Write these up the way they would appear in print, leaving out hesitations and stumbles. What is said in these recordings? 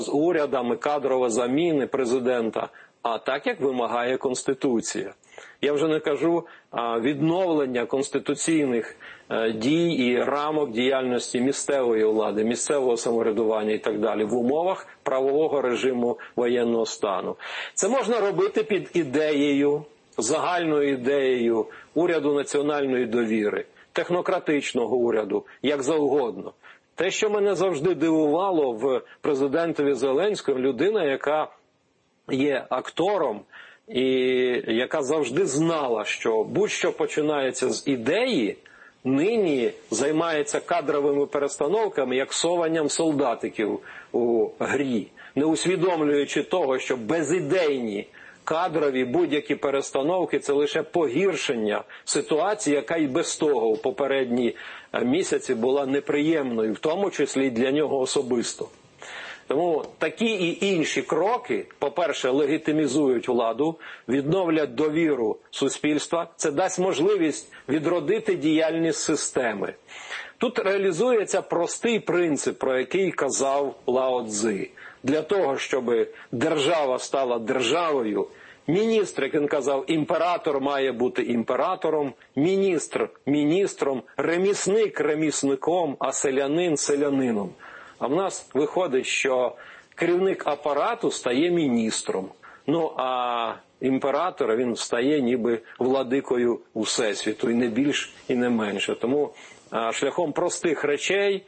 з урядами, кадрові заміни президента, а так, як вимагає Конституція. Я вже не кажу відновлення конституційних дій і рамок діяльності місцевої влади, місцевого самоврядування і так далі в умовах правового режиму воєнного стану. Це можна робити під ідеєю, загальною ідеєю уряду національної довіри, технократичного уряду, як завгодно. Те, що мене завжди дивувало в президентові Зеленському, людина, яка є актором, і яка завжди знала, що будь-що починається з ідеї, нині займається кадровими перестановками, як сованням солдатиків у грі, не усвідомлюючи того, що безідейні кадрові будь-які перестановки – це лише погіршення ситуації, яка і без того у попередні місяці була неприємною, в тому числі і для нього особисто. Тому такі і інші кроки, по-перше, легітимізують владу, відновлять довіру суспільства, це дасть можливість відродити діяльність системи. Тут реалізується простий принцип, про який казав Лао Цзи. Для того, щоб держава стала державою, міністр, як він казав, імператор має бути імператором, міністр – міністром, ремісник – ремісником, а селянин – селянином. А в нас виходить, що керівник апарату стає міністром, ну а імператор, він стає ніби владикою Всесвіту, і не більш, і не менше. Тому шляхом простих речей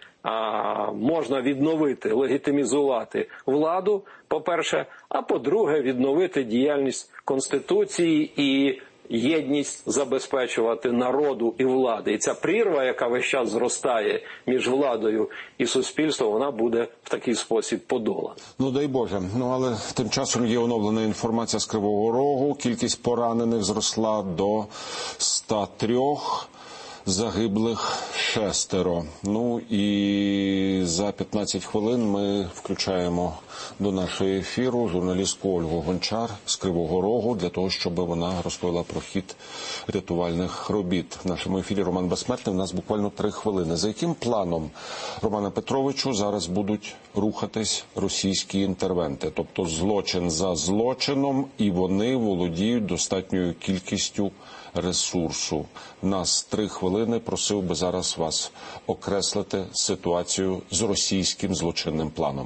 можна відновити, легітимізувати владу, по-перше, а по-друге, відновити діяльність Конституції і єдність забезпечувати народу і влади. І ця прірва, яка весь час зростає між владою і суспільством, вона буде в такий спосіб подолана. Ну, дай Боже. Ну, але тим часом є оновлена інформація з Кривого Рогу. Кількість поранених зросла до 103. Загиблих 6. Ну і за 15 хвилин ми включаємо до нашого ефіру журналістку Ольгу Гончар з Кривого Рогу для того, щоб вона розповіла про хід рятувальних робіт. В нашому ефірі Роман Безсмертний, у нас буквально 3 хвилини. За яким планом, Романе Петровичу, зараз будуть рухатись російські інтервенти? Тобто злочин за злочином, і вони володіють достатньою кількістю ресурсу. У нас 3 хвилини, просив би зараз вас окреслити ситуацію з російським злочинним планом.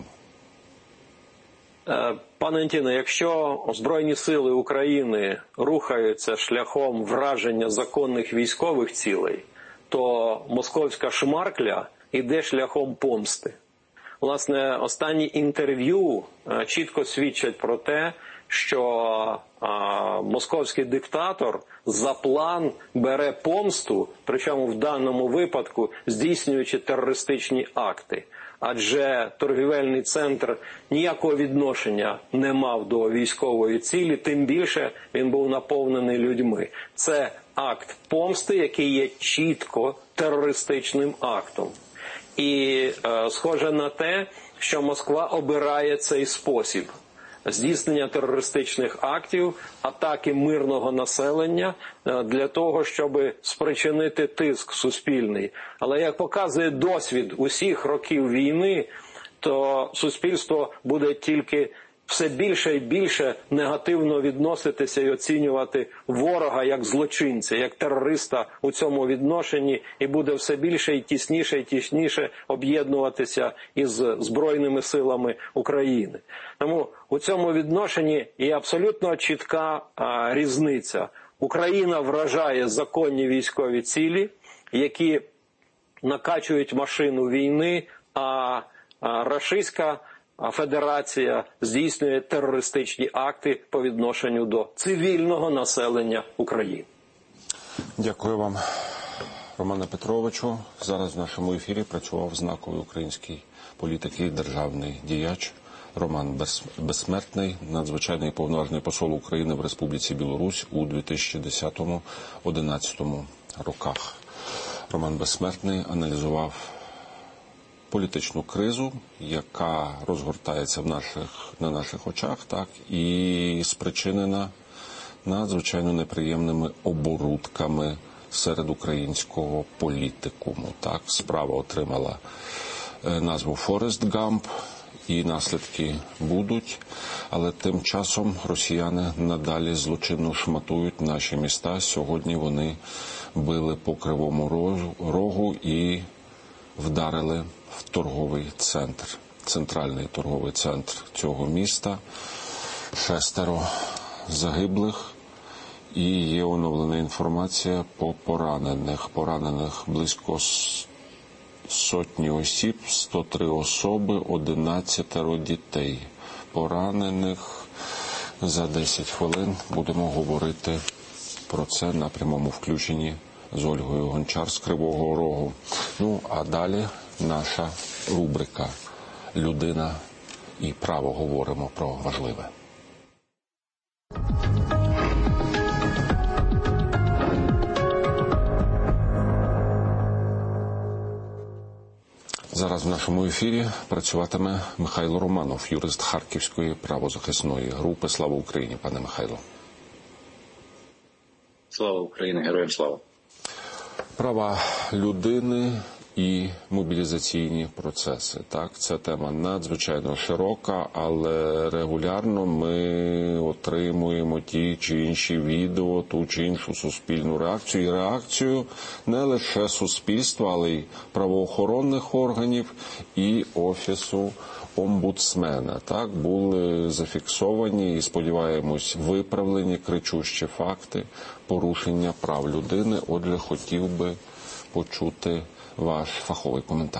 Пане Антіне, якщо Збройні сили України рухаються шляхом враження законних військових цілей, то московська шмаркля йде шляхом помсти. Власне, останні інтерв'ю чітко свідчать про те, що московський диктатор за план бере помсту, причому в даному випадку здійснюючи терористичні акти. Адже торгівельний центр ніякого відношення не мав до військової цілі, тим більше він був наповнений людьми. Це акт помсти, який є чітко терористичним актом. І схоже на те, що Москва обирає цей спосіб здійснення терористичних актів, атаки мирного населення для того, щоб спричинити тиск суспільний. Але як показує досвід усіх років війни, то суспільство буде тільки все більше і більше негативно відноситися і оцінювати ворога як злочинця, як терориста у цьому відношенні, і буде все більше і тісніше об'єднуватися із Збройними силами України. Тому у цьому відношенні є абсолютно чітка різниця. Україна вражає законні військові цілі, які накачують машину війни, а Російська Федерація здійснює терористичні акти по відношенню до цивільного населення України. Дякую вам, Романе Петровичу. Зараз в нашому ефірі працював знаковий український політик і державний діяч Роман Безсмертний, надзвичайний повноважний посол України в Республіці Білорусь у 2010-2011 роках. Роман Безсмертний аналізував політичну кризу, яка розгортається на наших очах, так, і спричинена надзвичайно неприємними оборудками серед українського політикуму. Так, справа отримала назву «Форест Гамп», і наслідки будуть, але тим часом росіяни надалі злочинно шматують наші міста. Сьогодні вони били по Кривому Рогу і вдарили в торговий центр, центральний торговий центр цього міста. 6 загиблих. І є оновлена інформація по поранених. Поранених близько сотні осіб, 103 особи, 11 дітей. Поранених за 10 хвилин будемо говорити про це на прямому включенні з Ольгою Гончар з Кривого Рогу. Ну, а далі наша рубрика «Людина і право». Говоримо про важливе. Зараз в нашому ефірі працюватиме Михайло Романов, юрист Харківської правозахисної групи. Слава Україні, пане Михайло. Слава Україні, героям слава. Права людини і мобілізаційні процеси. Так, ця тема надзвичайно широка, але регулярно ми отримуємо ті чи інші відео, ту чи іншу суспільну реакцію. І реакцію не лише суспільства, але й правоохоронних органів і Офісу омбудсмена. Так, були зафіксовані і, сподіваємось, виправлені кричущі факти порушення прав людини. Отже, хотів би почути ваш фаховий коментар.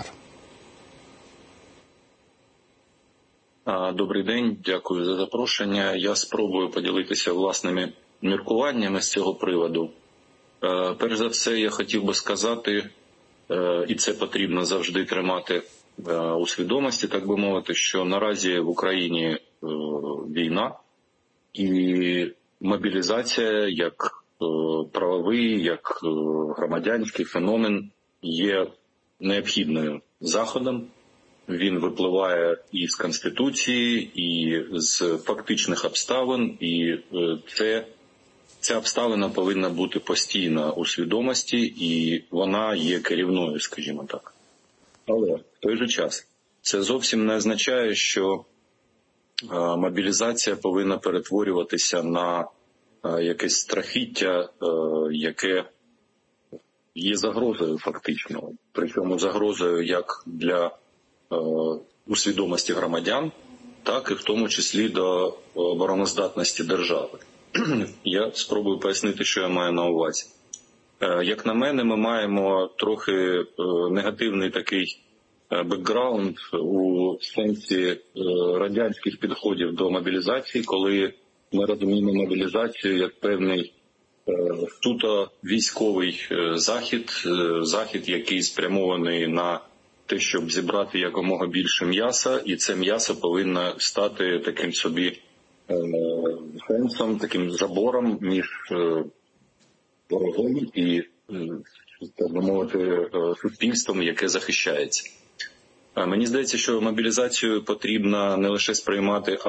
Добрий день, дякую за запрошення. Я спробую поділитися власними міркуваннями з цього приводу. Перш за все, я хотів би сказати, і це потрібно завжди тримати у свідомості, так би мовити, що наразі в Україні війна і мобілізація як правовий, як громадянський феномен є необхідним заходом. Він випливає і з Конституції, і з фактичних обставин, і ця обставина повинна бути постійно у свідомості, і вона є керівною, скажімо так. Але в той же час це зовсім не означає, що мобілізація повинна перетворюватися на якесь страхіття, яке є загрозою фактично. Причому загрозою як для у свідомості громадян, так і в тому числі до обороноздатності держави. Я спробую пояснити, що я маю на увазі. Як на мене, ми маємо трохи негативний такий бекграунд у сенсі радянських підходів до мобілізації, коли ми розуміємо мобілізацію як певний суто військовий захід, який спрямований на те, щоб зібрати якомога більше м'яса, і це м'ясо повинно стати таким собі фенсом, таким забором між ворогом і, так би мовити, суспільством, яке захищається. Мені здається, що мобілізацію потрібно не лише сприймати,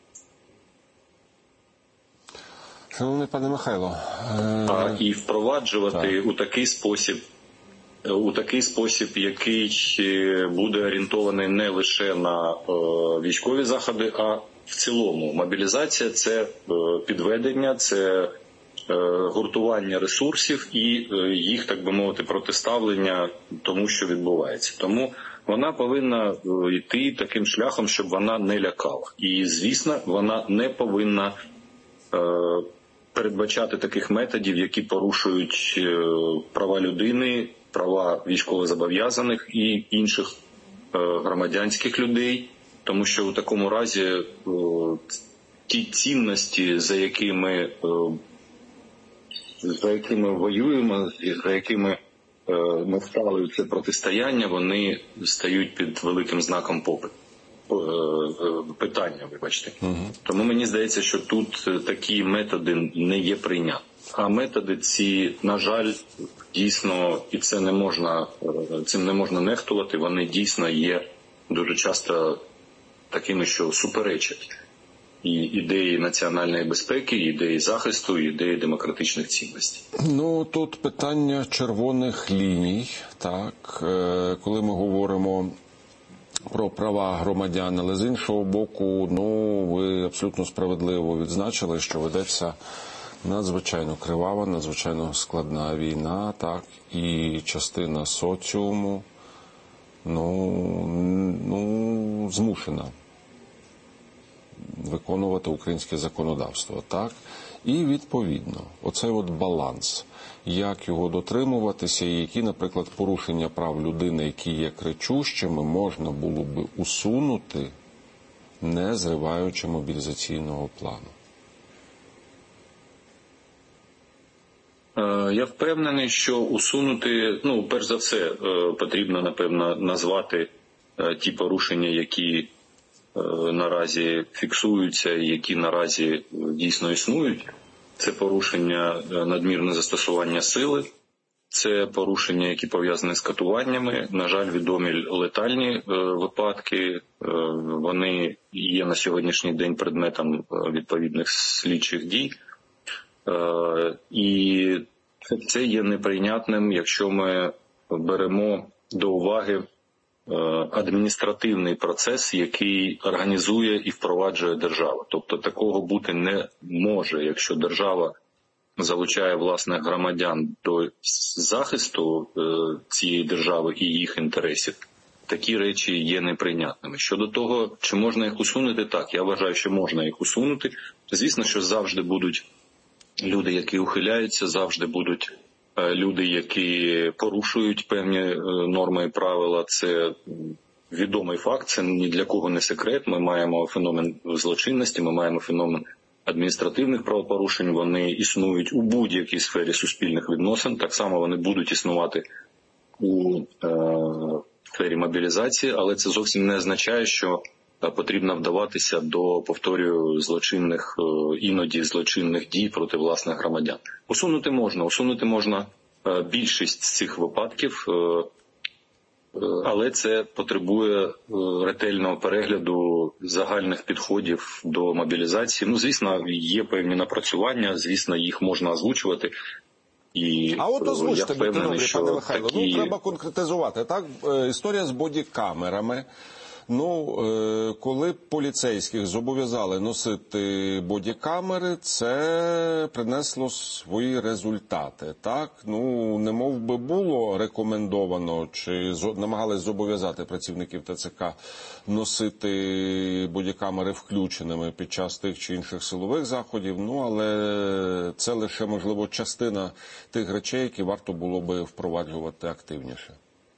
Шановний пане Михайло, і впроваджувати у такий спосіб, який буде орієнтований не лише на військові заходи, а в цілому. Мобілізація – це підведення, це гуртування ресурсів і їх, так би мовити, протиставлення тому, що відбувається. Тому вона повинна йти таким шляхом, щоб вона не лякала. І, звісно, вона не повинна передбачати таких методів, які порушують права людини, права військовозобов'язаних і інших громадянських людей, тому що у такому разі ті цінності, за якими воюємо, за якими ми стали у це протистояння, вони стають під великим знаком питання, вибачте. Тому мені здається, що тут такі методи не є прийняті. А методи ці, на жаль, дійсно, і цим не можна нехтувати, вони дійсно є дуже часто такими, що суперечать і ідеї національної безпеки, і ідеї захисту, і ідеї демократичних цінностей. Ну, тут питання червоних ліній, так, коли ми говоримо про права громадян, але з іншого боку, ви абсолютно справедливо відзначили, що ведеться надзвичайно кривава, надзвичайно складна війна, так, і частина соціуму, змушена виконувати українське законодавство, так? І, відповідно, оцей баланс, як його дотримуватися, і які, наприклад, порушення прав людини, які є кричущими, можна було би усунути, не зриваючи мобілізаційного плану. Я впевнений, що усунути, перш за все, потрібно, напевно, назвати ті порушення, які наразі фіксуються і які наразі дійсно існують. Це порушення надмірне застосування сили, це порушення, які пов'язані з катуваннями. На жаль, відомі летальні випадки, вони є на сьогоднішній день предметом відповідних слідчих дій. І це є неприйнятним, якщо ми беремо до уваги адміністративний процес, який організує і впроваджує держава. Тобто такого бути не може, якщо держава залучає власних громадян до захисту цієї держави і їх інтересів. Такі речі є неприйнятними. Щодо того, чи можна їх усунути, так, я вважаю, що можна їх усунути. Звісно, що завжди будуть люди, які ухиляються, завжди будуть люди, які порушують певні норми і правила. Це відомий факт, це ні для кого не секрет. Ми маємо феномен злочинності, ми маємо феномен адміністративних правопорушень. Вони існують у будь-якій сфері суспільних відносин. Так само вони будуть існувати у сфері мобілізації, але це зовсім не означає, що потрібно вдаватися до, повторюю, іноді злочинних дій проти власних громадян. Усунути можна більшість з цих випадків, але це потребує ретельного перегляду загальних підходів до мобілізації. Звісно, є певні напрацювання, звісно, їх можна озвучувати. А от озвучте, пане Михайло, треба конкретизувати, так? Історія з бодікамерами. Коли поліцейських зобов'язали носити бодікамери, це принесло свої результати, так? Немов би було рекомендовано, чи намагались зобов'язати працівників ТЦК носити бодікамери включеними під час тих чи інших силових заходів, але це лише, можливо, частина тих речей, які варто було би впроваджувати активніше.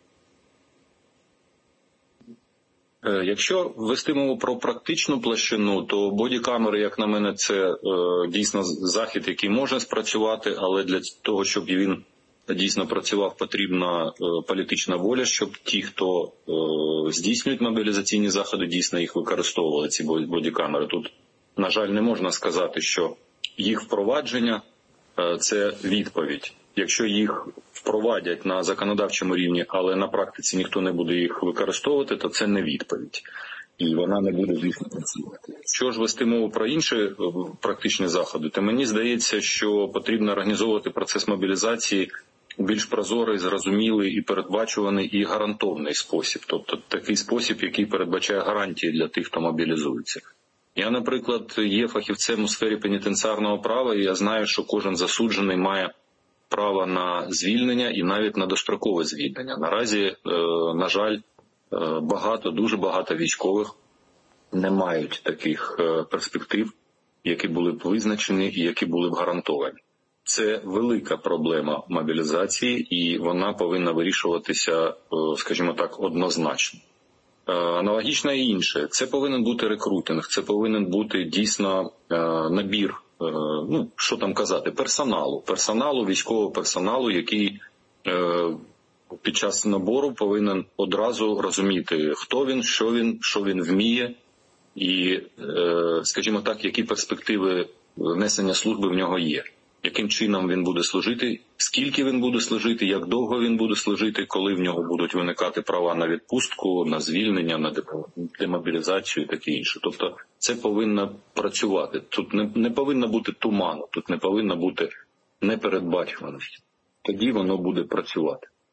Якщо вести мову про практичну площину, то бодікамери, як на мене, це дійсно захід, який може спрацювати, але для того, щоб він дійсно працював, потрібна політична воля, щоб ті, хто здійснюють мобілізаційні заходи, дійсно їх використовували, ці бодікамери. Тут, на жаль, не можна сказати, що їх впровадження – це відповідь. Якщо їх впровадять на законодавчому рівні, але на практиці ніхто не буде їх використовувати, то це не відповідь. І вона не буде дійсно працювати. Що ж вести мову про інші практичні заходи, то мені здається, що потрібно організовувати процес мобілізації у більш прозорий, зрозумілий і передбачуваний і гарантований спосіб. Тобто такий спосіб, який передбачає гарантії для тих, хто мобілізується. Я, наприклад, є фахівцем у сфері пенітенціарного права, і я знаю, що кожен засуджений має право на звільнення і навіть на дострокове звільнення. Наразі, на жаль, дуже багато військових не мають таких перспектив, які були б визначені і які були б гарантовані. Це велика проблема мобілізації, і вона повинна вирішуватися, скажімо так, однозначно. Аналогічно і інше. Це повинен бути рекрутинг, це повинен бути дійсно набір, що там казати, персоналу, військового персоналу, який під час набору повинен одразу розуміти, хто він, що він вміє і, скажімо так, які перспективи несення служби в нього є. Яким чином він буде служити, скільки він буде служити, як довго він буде служити, коли в нього будуть виникати права на відпустку, на звільнення, на демобілізацію і таке інше. Тобто це повинно працювати. Тут не повинно бути туману, тут не повинно бути непередбачуваності. Тоді воно буде працювати.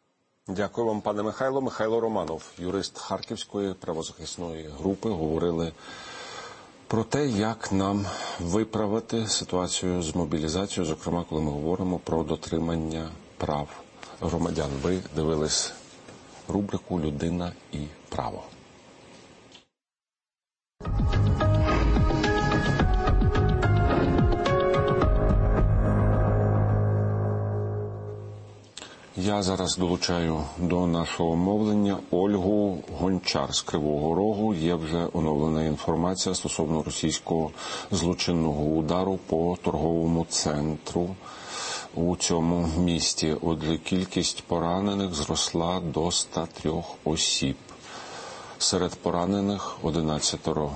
Дякую вам, пане Михайло. Михайло Романов, юрист Харківської правозахисної групи, говорили про те, як нам виправити ситуацію з мобілізацією, зокрема, коли ми говоримо про дотримання прав громадян. Ви дивились рубрику «Людина і право». Я зараз долучаю до нашого мовлення Ольгу Гончар з Кривого Рогу. Є вже оновлена інформація стосовно російського злочинного удару по торговому центру у цьому місті. Отже, кількість поранених зросла до 103 осіб. Серед поранених 11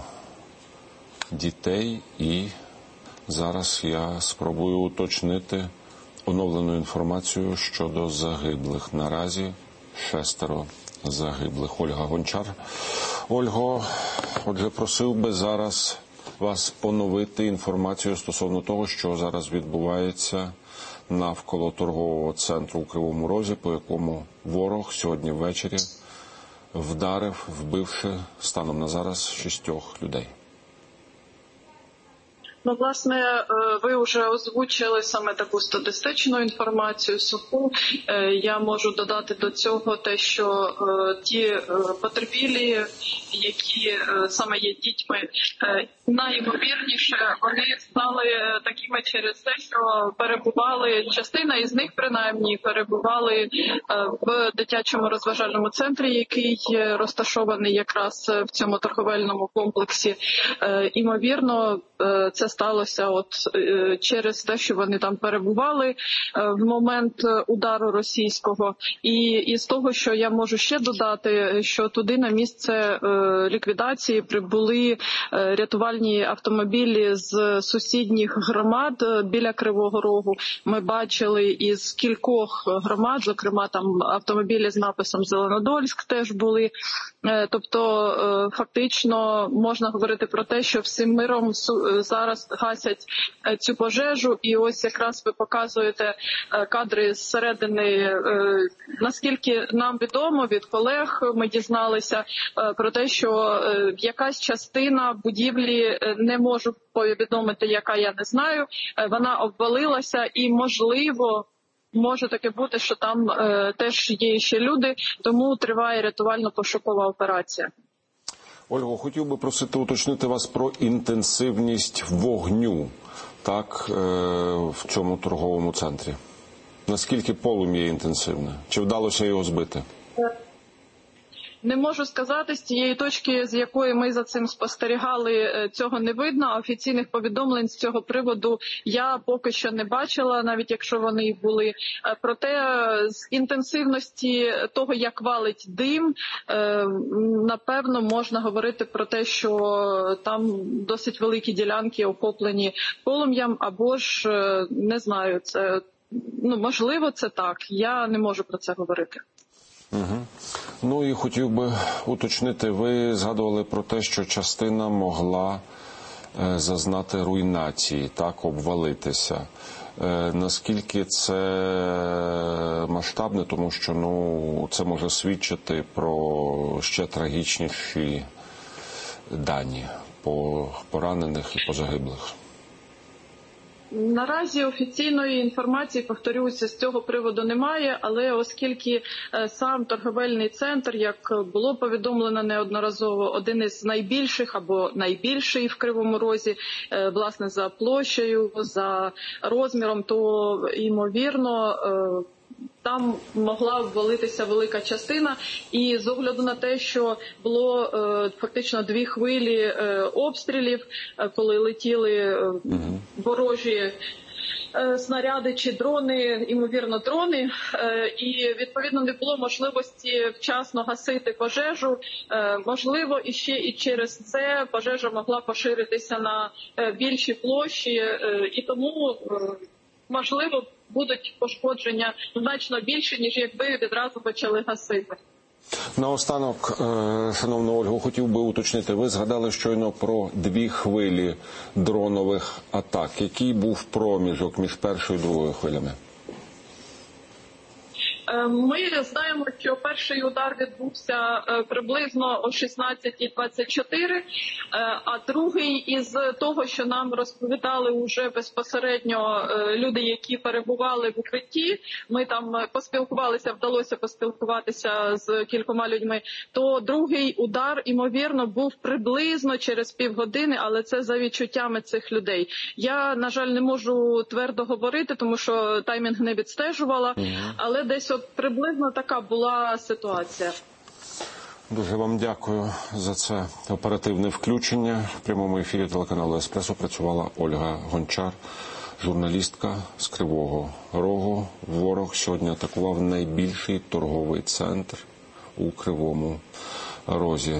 дітей. І зараз я спробую уточнити оновлену інформацію щодо загиблих. Наразі 6 загиблих. Ольга Гончар. Ольго, отже, просив би зараз вас оновити інформацію стосовно того, що зараз відбувається навколо торгового центру у Кривому Розі, по якому ворог сьогодні ввечері вдарив, вбивши станом на зараз 6 людей. Ну, власне, ви вже озвучили саме таку статистичну інформацію суху. Я можу додати до цього те, що ті потерпілі, які саме є дітьми, найімовірніше вони стали такими через те, що перебували, частина із них принаймні перебували в дитячому розважальному центрі, який розташований якраз в цьому торговельному комплексі. Імовірно, це сталося через те, що вони там перебували в момент удару російського. І з того, що я можу ще додати, що туди на місце ліквідації прибули рятувальні автомобілі з сусідніх громад біля Кривого Рогу. Ми бачили із кількох громад, зокрема там автомобілі з написом «Зеленодольськ» теж були. Тобто фактично можна говорити про те, що всім миром зараз гасять цю пожежу. І ось якраз ви показуєте кадри зсередини. Наскільки нам відомо від колег, ми дізналися про те, що якась частина будівлі, не можу повідомити, яка, я не знаю, вона обвалилася і, можливо, може таке бути, що там теж є ще люди, тому триває рятувально-пошукова операція. Ольго, хотів би просити уточнити вас про інтенсивність вогню, так, в цьому торговому центрі. Наскільки полум'я інтенсивне? Чи вдалося його збити? Не можу сказати, з тієї точки, з якої ми за цим спостерігали, цього не видно. А офіційних повідомлень з цього приводу я поки що не бачила, навіть якщо вони і були. Проте з інтенсивності того, як валить дим, напевно, можна говорити про те, що там досить великі ділянки охоплені полум'ям, або ж, не знаю, це, можливо, це так. Я не можу про це говорити. Угу. Ну і хотів би уточнити, ви згадували про те, що частина могла зазнати руйнації, так, обвалитися. Наскільки це масштабне, тому що це може свідчити про ще трагічніші дані по поранених і по загиблих? Наразі офіційної інформації, повторюся, з цього приводу немає, але оскільки сам торговельний центр, як було повідомлено неодноразово, один із найбільших або найбільший в Кривому Розі, власне, за площею, за розміром, то, ймовірно, там могла обвалитися велика частина. І з огляду на те, що було фактично 2 хвилі обстрілів, коли летіли ворожі снаряди чи дрони, ймовірно, дрони, і, відповідно, не було можливості вчасно гасити пожежу. Можливо, і через це пожежа могла поширитися на більші площі, і тому, можливо, будуть пошкодження значно більше, ніж якби відразу почали гасити. Наостанок, шановна Ольго, хотів би уточнити, ви згадали щойно про 2 хвилі дронових атак. Який був проміжок між першою і другою хвилями? Ми знаємо, що перший удар відбувся приблизно о 16:24, а другий із того, що нам розповідали уже безпосередньо люди, які перебували в укритті, ми там вдалося поспілкуватися з кількома людьми, то другий удар, ймовірно, був приблизно через півгодини, але це за відчуттями цих людей. Я, на жаль, не можу твердо говорити, тому що таймінг не відстежувала, але десь от приблизно така була ситуація. Дуже вам дякую за це оперативне включення. В прямому ефірі телеканалу «Еспресо» працювала Ольга Гончар, журналістка з Кривого Рогу. Ворог сьогодні атакував найбільший торговий центр у Кривому Розі.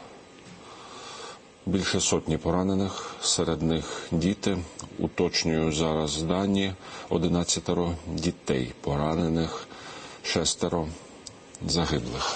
Більше сотні поранених, серед них діти. Уточнюю зараз дані: 11 дітей поранених, 6 загиблих.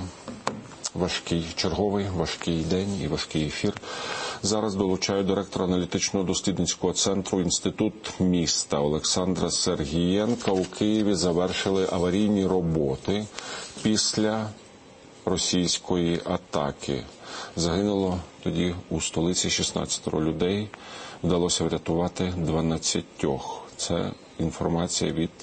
Черговий важкий день і важкий ефір. Зараз долучаю директора аналітично-дослідницького центру «Інститут міста» Олександра Сергієнка. У Києві завершили аварійні роботи після російської атаки. Загинуло тоді у столиці 16 людей, вдалося врятувати 12. Це інформація від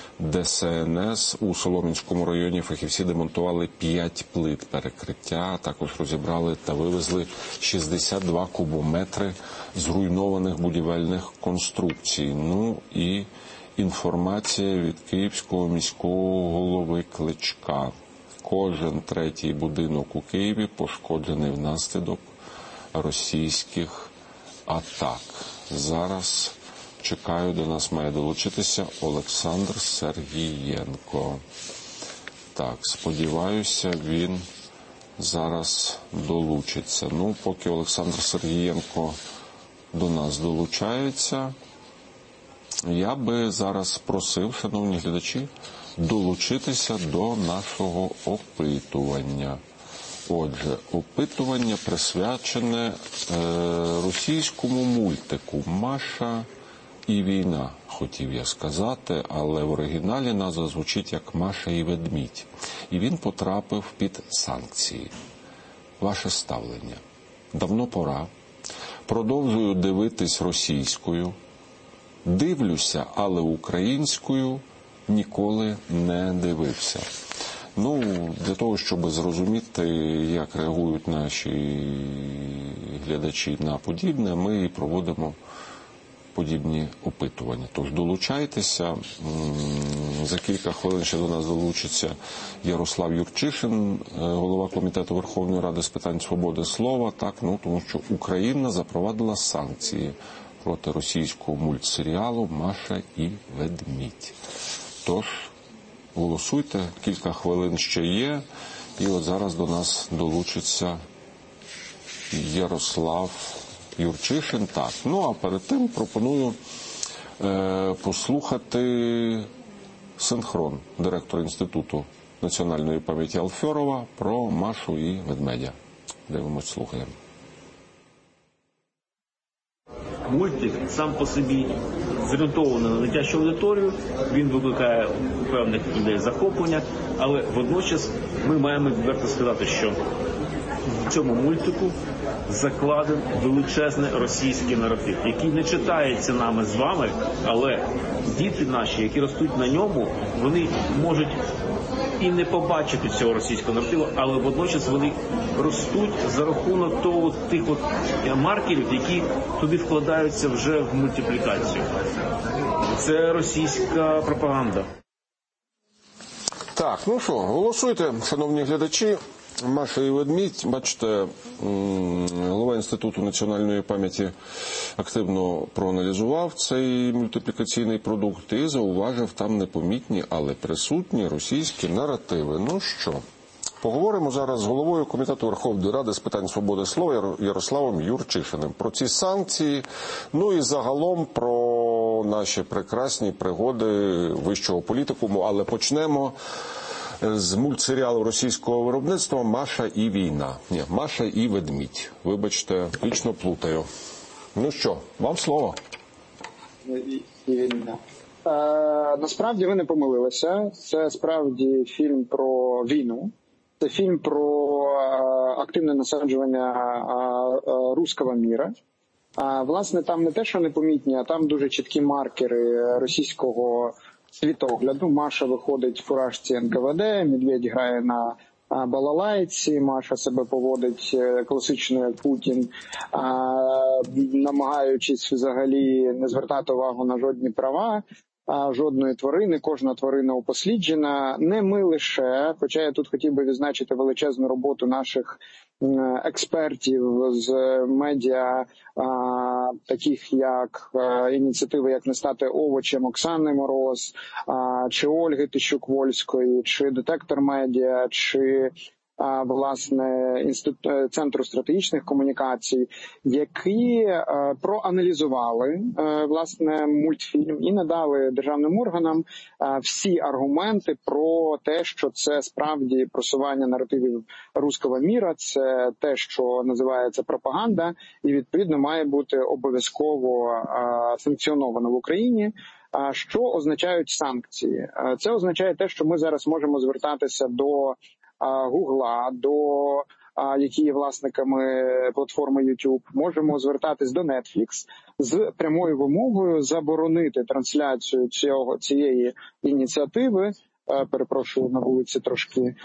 ДСНС. У Солом'янському районі фахівці демонтували 5 плит перекриття, а також розібрали та вивезли 62 кубометри зруйнованих будівельних конструкцій. І інформація від Київського міського голови Кличка. Кожен третій будинок у Києві пошкоджений внаслідок російських атак. Зараз чекаю, до нас має долучитися Олександр Сергієнко. Так, сподіваюся, він зараз долучиться. Поки Олександр Сергієнко до нас долучається, я би зараз просив, шановні глядачі, долучитися до нашого опитування. Отже, опитування присвячене російському мультику «Маша і війна», хотів я сказати, але в оригіналі назва звучить як «Маша і ведмідь». І він потрапив під санкції. Ваше ставлення? Давно пора. Продовжую дивитись російською. Дивлюся, але українською ніколи не дивився. Для того, щоб зрозуміти, як реагують наші глядачі на подібне, ми і проводимо подібні опитування. Тож долучайтеся. За кілька хвилин ще до нас долучиться Ярослав Юрчишин, голова Комітету Верховної Ради з питань свободи слова. Тому що Україна запровадила санкції проти російського мультсеріалу «Маша і ведмідь». Тож, голосуйте, кілька хвилин ще є, і от зараз до нас долучиться Ярослав Юрчишин. А перед тим пропоную послухати синхрон директора Інституту національної пам'яті Алфьорова про Машу і ведмедя. Дивимось, слухаємо. Мультик сам по собі зорієнтований на дитячу аудиторію, він викликає у певних людей захоплення, але водночас ми маємо відверто сказати, що в цьому мультику закладен величезний російський наратив, який не читається нами з вами, але діти наші, які ростуть на ньому, вони можуть і не побачити цього російського наративу, але водночас вони ростуть за рахунок тих маркерів, які туди вкладаються вже в мультиплікацію. Це російська пропаганда. Так, голосуйте, шановні глядачі. Маша і ведмідь, бачите, голова Інституту національної пам'яті активно проаналізував цей мультиплікаційний продукт і зауважив там непомітні, але присутні російські наративи. Поговоримо зараз з головою Комітету Верховної Ради з питань свободи слова Ярославом Юрчишиним про ці санкції, і загалом про наші прекрасні пригоди вищого політикуму, але почнемо з мультсеріалу російського виробництва «Маша і війна». Ні, «Маша і ведмідь». Вибачте, вічно плутаю. Вам слово. І війна. Насправді ви не помилилися. Це справді фільм про війну. Це фільм про активне насаджування руського міра. Власне, там не те, що непомітні, а там дуже чіткі маркери російського світогляду. Маша виходить в фуражці НКВД, Медведь грає на балалайці, Маша себе поводить класично як Путін, намагаючись взагалі не звертати увагу на жодні права жодної тварини, кожна тварина упосліджена. Не ми лише, хоча я тут хотів би відзначити величезну роботу наших експертів з медіа, таких як ініціативи «Як не стати овочем» Оксани Мороз, чи Ольги Тищук-Вольської, чи «Детектор медіа», чи власне Центру стратегічних комунікацій, які проаналізували власне мультфільм і надали державним органам всі аргументи про те, що це справді просування наративів руського міра, це те, що називається пропаганда, і відповідно має бути обов'язково санкціоновано в Україні. Що означають санкції? Це означає те, що ми зараз можемо звертатися до Гугла, які є власниками платформи YouTube, можемо звертатись до Netflix з прямою вимогою заборонити трансляцію цієї ініціативи, перепрошую, на вулиці трошки,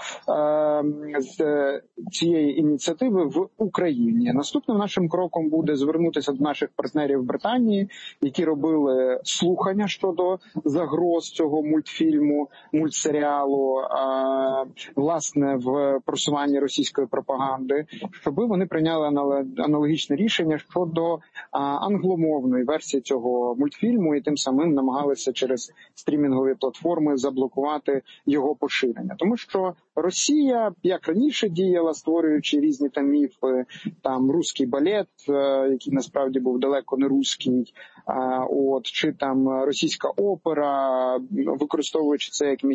цієї ініціативи в Україні. Наступним нашим кроком буде звернутися до наших партнерів в Британії, які робили слухання щодо загроз цього мультфільму, мультсеріалу, власне, в просуванні російської пропаганди, щоб вони прийняли аналогічне рішення щодо англомовної версії цього мультфільму і тим самим намагалися через стрімінгові платформи заблокувати його поширення. Тому що Росія, як раніше діяла, створюючи різні там міфи, там руський балет, який насправді був далеко не руський, чи там російська опера, використовуючи це як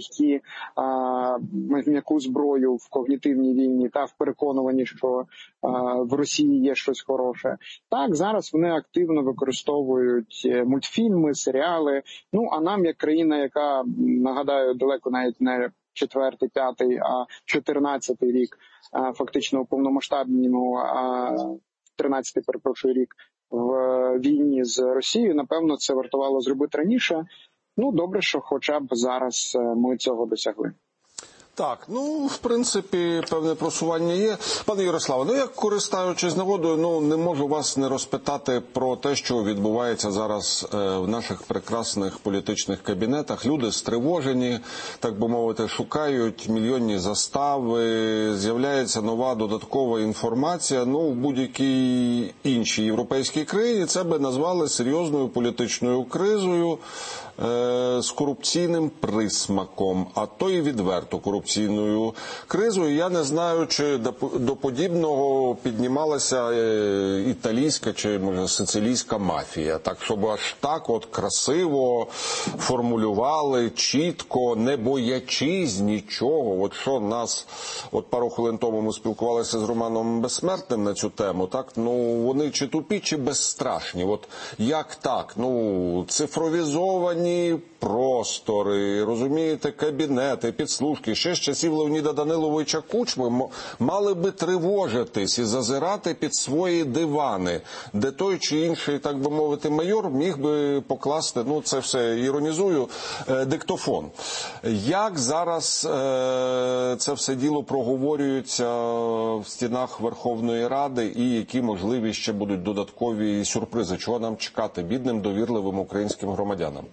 м'яку зброю в когнітивній війні та в переконуванні, що в Росії є щось хороше. Так, зараз вони активно використовують мультфільми, серіали. А нам, як країна, яка, нагадаю, далеко навіть не 4-й, 5-й, а 14-й рік, фактично у повномасштабному 13-й, перепрошую, рік в війні з Росією, напевно, це вартувало зробити раніше. Добре, що хоча б зараз ми цього досягли. Так, в принципі, певне просування є. Пане Ярославе, я, користуючись нагодою, не можу вас не розпитати про те, що відбувається зараз в наших прекрасних політичних кабінетах. Люди стривожені, так би мовити, шукають мільйонні застави, з'являється нова додаткова інформація. В будь-якій іншій європейській країні це би назвали серйозною політичною кризою з корупційним присмаком, а то і відверто корупційною кризою. Я не знаю, чи до подібного піднімалася італійська чи, може, сицилійська мафія. Так, щоб аж так красиво формулювали, чітко, не боячись нічого. Що нас, пару хвилин тому ми спілкувалися з Романом Безсмертним на цю тему, так, вони чи тупі, чи безстрашні. Як так? Цифровізовані простори, розумієте, кабінети, підслужки, ще з часів Леоніда Даниловича Кучми мали би тривожитись і зазирати під свої дивани, де той чи інший, так би мовити, майор міг би покласти, це все іронізую, диктофон. Як зараз це все діло проговорюється в стінах Верховної Ради і які, можливі, ще будуть додаткові сюрпризи? Чого нам чекати бідним, довірливим українським громадянам?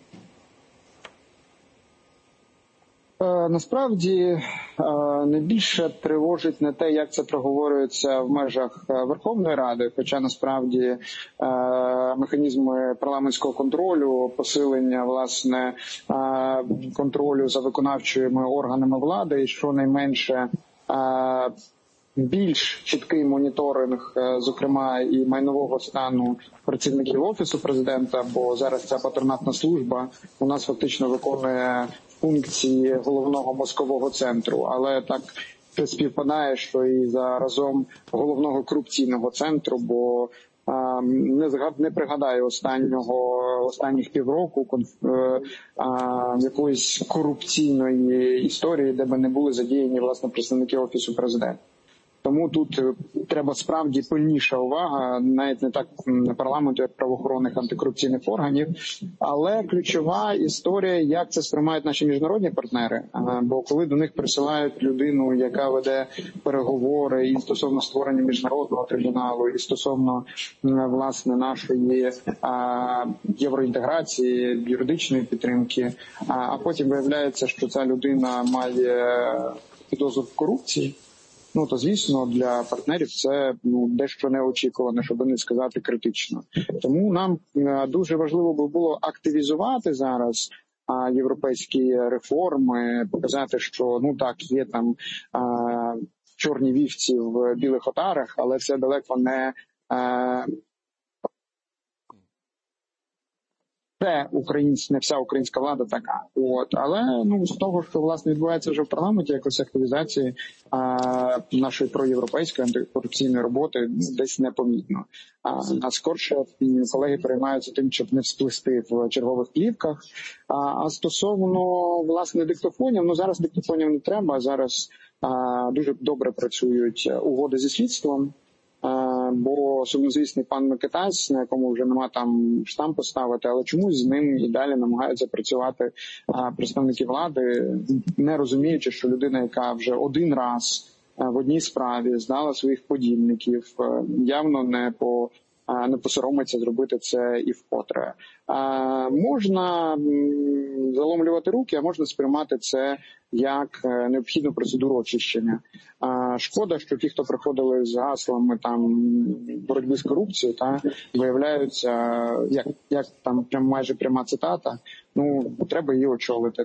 Насправді, найбільше тривожить не те, як це проговорюється в межах Верховної Ради, хоча насправді механізми парламентського контролю, посилення, власне, контролю за виконавчими органами влади і, щонайменше, більш чіткий моніторинг, зокрема, і майнового стану працівників Офісу Президента, бо зараз ця патронатна служба у нас фактично виконує функції головного мозкового центру, але так співпадає, що і заразом головного корупційного центру, бо не пригадаю останніх півроку якоїсь корупційної історії, де би не були задіяні, власне, представники Офісу Президента. Тому тут треба справді пильніша увага, навіть не так парламенту, як правоохоронних антикорупційних органів, але ключова історія, як це сприймають наші міжнародні партнери. Бо коли до них присилають людину, яка веде переговори і стосовно створення міжнародного трибуналу, і стосовно, власне, нашої євроінтеграції, юридичної підтримки, а потім виявляється, що ця людина має підозру в корупції, то, звісно, для партнерів це дещо неочікувано, щоб не сказати критично. Тому нам дуже важливо би було активізувати зараз європейські реформи, показати, що, так, є там чорні вівці в білих отарах, але це далеко не не вся українська влада така. Але з того, що власне відбувається вже в парламенті, якось активізації нашої проєвропейської антикорупційної роботи десь непомітно. А скорше колеги переймаються тим, щоб не всплисти в чергових плівках. А стосовно власне диктофонів, зараз диктофонів не треба. Зараз дуже добре працюють угоди зі слідством. Бо сумнозвісний пан Микитась, на якому вже нема там штамп поставити, але чомусь з ним і далі намагаються працювати представники влади, не розуміючи, що людина, яка вже один раз в одній справі здала своїх подільників, явно не посоромиться зробити це і вкотре. Можна заломлювати руки, а можна сприймати це як необхідну процедуру очищення. Шкода, що ті, хто приходили з гаслами боротьби з корупцією, виявляються, як там майже пряма цитата, треба її очолити.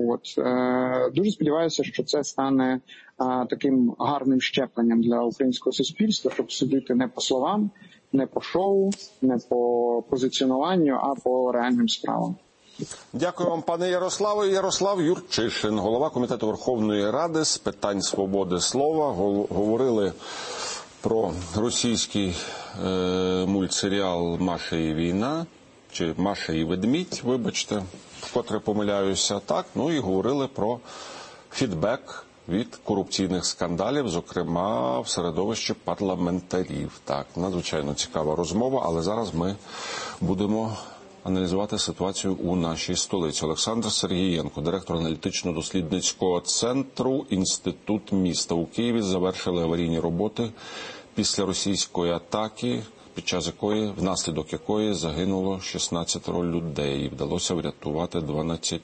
Дуже сподіваюся, що це стане таким гарним щепленням для українського суспільства, щоб судити не по словам, не по шоу, не по позиціонуванню, а по реальним справам. Дякую вам, пане Ярославе. Ярослав Юрчишин, голова Комітету Верховної Ради з питань свободи слова. Говорили про російський мультсеріал «Маша і війна», чи «Маша і ведмідь», вибачте, вкотре помиляюся, так. І говорили про фідбек від корупційних скандалів, зокрема в середовищі парламентарів. Так, надзвичайно цікава розмова, але зараз ми будемо аналізувати ситуацію у нашій столиці. Олександр Сергієнко, директор аналітично-дослідницького центру «Інститут міста» у Києві, завершили аварійні роботи після російської атаки, внаслідок якої загинуло 16 людей і вдалося врятувати 12.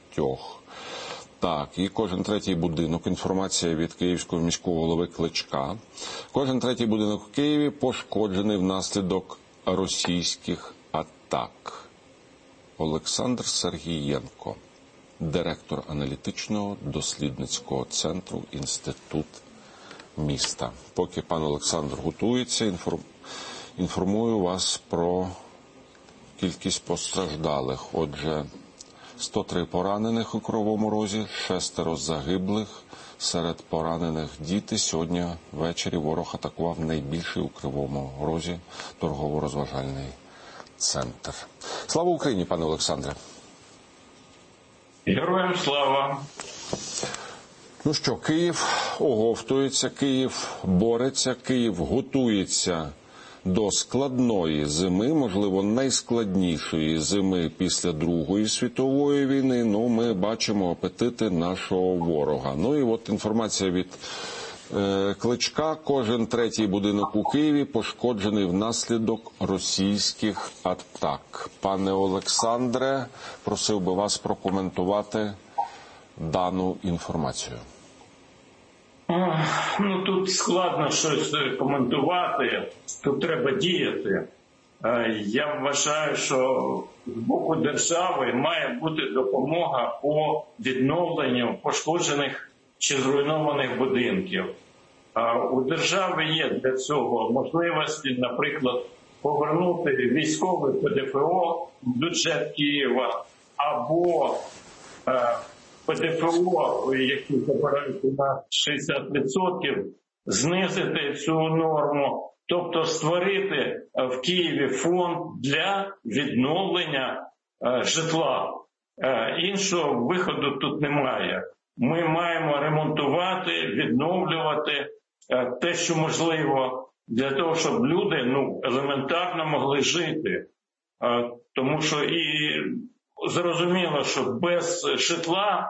Так, і кожен третій будинок, інформація від київського міського голови Кличка, кожен третій будинок у Києві пошкоджений внаслідок російських атак. Олександр Сергієнко, директор аналітичного дослідницького центру «Інститут міста». Поки пан Олександр готується, інформую вас про кількість постраждалих. Отже, 103 поранених у Кривому Розі, 6 загиблих, серед поранених діти. Сьогодні ввечері ворог атакував найбільший у Кривому Розі торгово-розважальний центр. Слава Україні, пане Олександре! Героям слава! Київ оговтується, Київ бореться, Київ готується до складної зими, можливо, найскладнішої зими після Другої світової війни. Ми бачимо апетити нашого ворога. І інформація від Кличка. Кожен третій будинок у Києві пошкоджений внаслідок російських атак. Пане Олександре, просив би вас прокоментувати дану інформацію. Тут складно щось коментувати, тут треба діяти. Я вважаю, що з боку держави має бути допомога по відновленню пошкоджених чи зруйнованих будинків. У держави є для цього можливості, наприклад, повернути військове ПДФО в бюджет Києва або ПДФО, які забирають на 60%, знизити цю норму Тобто створити в Києві фонд для відновлення житла. Іншого виходу тут немає. Ми маємо ремонтувати, відновлювати те, що можливо, для того, щоб люди елементарно могли жити. Тому що і зрозуміло, що без житла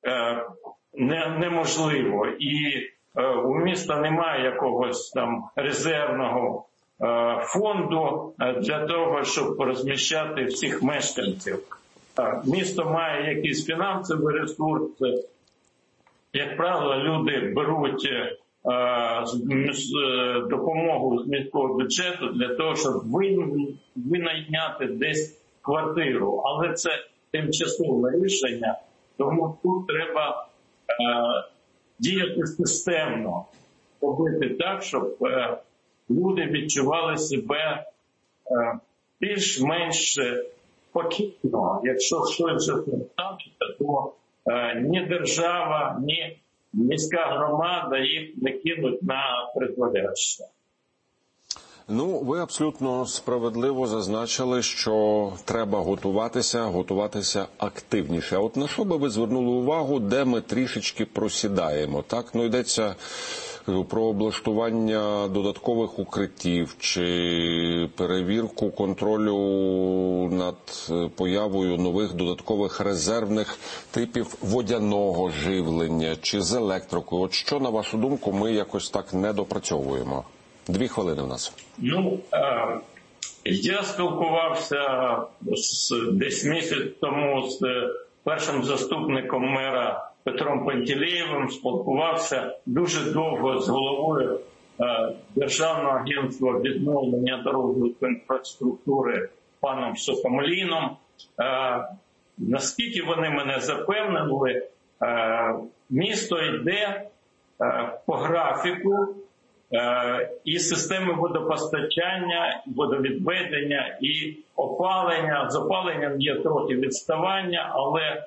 неможливо. І у міста немає якогось там резервного фонду для того, щоб розміщати всіх мешканців. Місто має якісь фінансові ресурси. Як правило, люди беруть допомогу з міського бюджету для того, щоб винайняти десь квартиру. Але це тимчасове рішення, тому тут треба діяти системно, робити так, щоб люди відчували себе більш-менш спокійно. Якщо щось станеться, то ні держава, ні міська громада їх не кинуть на призволяще. Ви абсолютно справедливо зазначили, що треба готуватися активніше. А от на що би ви звернули увагу, де ми трішечки просідаємо? Так, йдеться про облаштування додаткових укриттів чи перевірку контролю над появою нових додаткових резервних типів водяного живлення чи з електрикою. От що, на вашу думку, ми якось так не допрацьовуємо? 2 хвилини в нас. Я спілкувався десь місяць тому з першим заступником мера Петром Пантелеєвим, спілкувався дуже довго з головою Державного агентства відновлення дорожньої інфраструктури паном Сухомліном. Наскільки вони мене запевнили, місто йде по графіку, і системи водопостачання, водовідведення і опалення. З опаленням є трохи відставання, але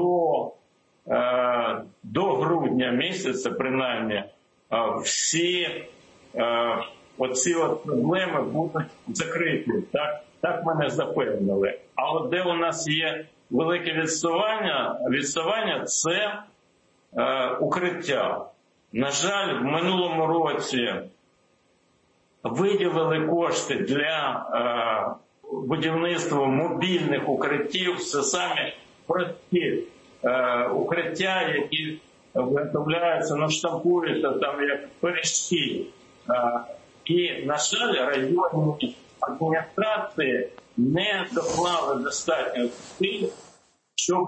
до грудня місяця, принаймні, всі оці проблеми будуть закриті. Так мене запевнили. А от де у нас є велике відставання – це укриття. На жаль, в минулому році виділили кошти для будівництва мобільних укриттів. Це самі прості укриття, які виготовляються, штампуються там як пиріжки. І, на жаль, районні адміністрації не доклали достатньо зусиль, щоб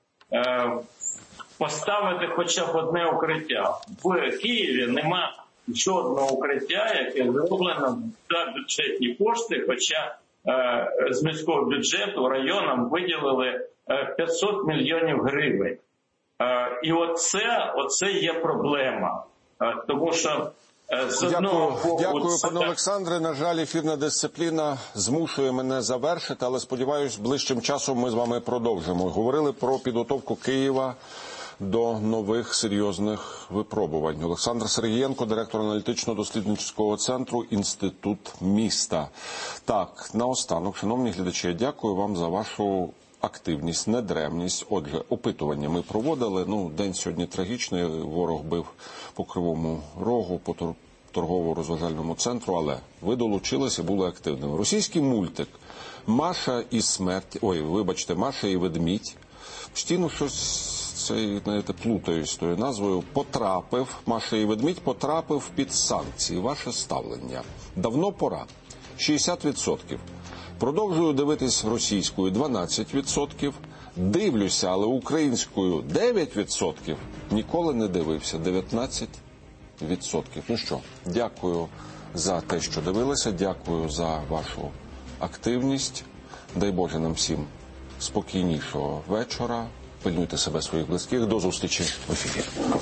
поставити хоча б одне укриття. В Києві нема жодного укриття, яке зроблено за бюджетні кошти, хоча з міського бюджету районам виділили 500 мільйонів гривень. І оце є проблема. Тому що Дякую, пане Олександре. На жаль, ефірна дисципліна змушує мене завершити, але сподіваюсь, ближчим часом ми з вами продовжимо. Говорили про підготовку Києва до нових серйозних випробувань. Олександр Сергієнко, директор аналітично-дослідницького центру «Інститут міста». Так, наостанок, шановні глядачі, я дякую вам за вашу активність, недремність. Отже, опитування ми проводили. День сьогодні трагічний. Ворог бив по Кривому Рогу, по торгово-розважальному центру, але ви долучилися і були активними. Російський мультик «Маша і ведмідь». Постійно щось плутаюсь з тою назвою. Маша і ведмідь потрапив під санкції. Ваше ставлення. Давно пора. 60%. Продовжую дивитись російською 12%. Дивлюся, але українською 9%. Ніколи не дивився 19%. Дякую за те, що дивилися. Дякую за вашу активність. Дай Боже нам всім спокійнішого вечора. Пильнуйте себе, своїх близьких. До зустрічі в ефірі.